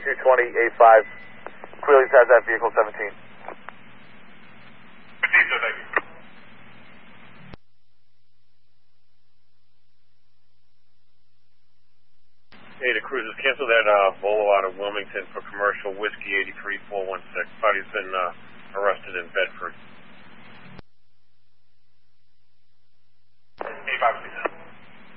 220-85. Clearly has that vehicle 17. Proceed, sir, thank you. Hey, the cruisers, cancel that Volo out of Wilmington for commercial whiskey 83416. Party's been arrested in Bedford.